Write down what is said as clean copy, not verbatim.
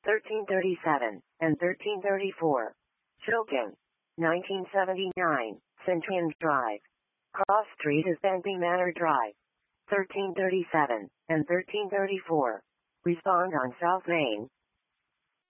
1337, and 1334. Chilton, 1979, Centennial Drive. Cross Street is Bentley Manor Drive. 1337, and 1334. Respond on South Main,